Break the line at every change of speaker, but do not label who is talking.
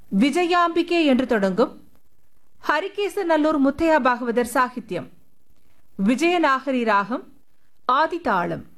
விஜயாம்பிகே என்று தொடங்கும் ஹரிகேசநல்லூர் முத்தையா பாகவதர் சாகித்யம். விஜயநாகரி ராகம் ஆதிதாளம்.